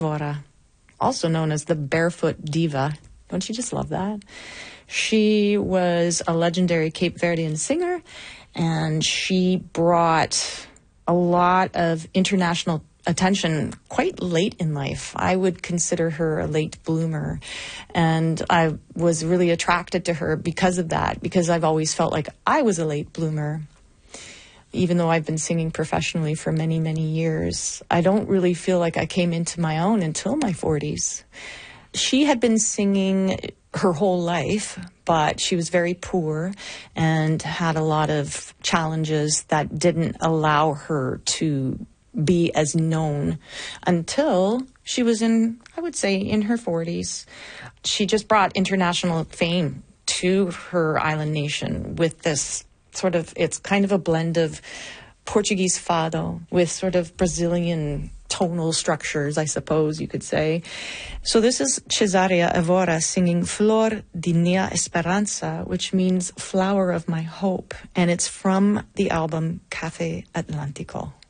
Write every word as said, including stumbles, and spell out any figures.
Evora, also known as the Barefoot Diva. Don't you just love that? She was a legendary Cape Verdean singer, and she brought a lot of international attention quite late in life. I would consider her a late bloomer, and I was really attracted to her because of that, because I've always felt like I was a late bloomer. Even though I've been singing professionally for many, many years, I don't really feel like I came into my own until my forties. She had been singing her whole life, but she was very poor and had a lot of challenges that didn't allow her to be as known until she was in, I would say, in her forties. She just brought international fame to her island nation with this sort of, it's kind of a blend of Portuguese fado with sort of Brazilian tonal structures, I suppose you could say. So this is Cesária Evora singing Flor de Minha Esperança, which means flower of my hope, and it's from the album Café Atlântico.